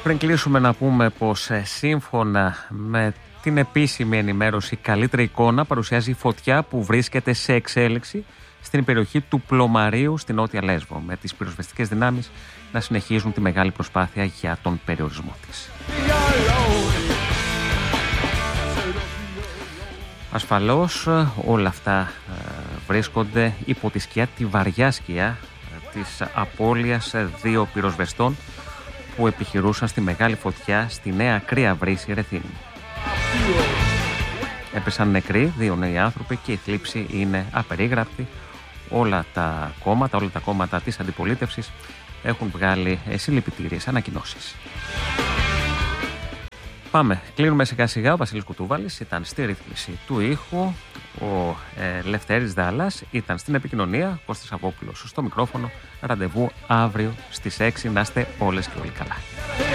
Πριν κλείσουμε να πούμε πως σύμφωνα με την επίσημη ενημέρωση, η καλύτερη εικόνα παρουσιάζει φωτιά που βρίσκεται σε εξέλιξη στην περιοχή του Πλωμαρίου στη Νότια Λέσβο, με τις πυροσβεστικές δυνάμεις να συνεχίζουν τη μεγάλη προσπάθεια για τον περιορισμό της. Ασφαλώς όλα αυτά βρίσκονται υπό τη σκιά, τη βαριά σκιά της απώλειας δύο πυροσβεστών που επιχειρούσαν στη μεγάλη φωτιά στη Νέα Κρύα Βρύση, Ρεθύμνη. Έπεσαν νεκροί δύο νέοι άνθρωποι και η θλίψη είναι απερίγραπτη. Όλα τα κόμματα της αντιπολίτευσης έχουν βγάλει συλληπιτήριες ανακοινώσεις. Πάμε, κλείνουμε σιγά σιγά. Ο Βασίλης Κουτούβαλης ήταν στη ρύθμιση του ήχου, ο Λευτέρης Δάλλας ήταν στην επικοινωνία, Κώστας Αβόπουλος στο μικρόφωνο. Ραντεβού αύριο στις 6, να είστε όλες και όλοι καλά.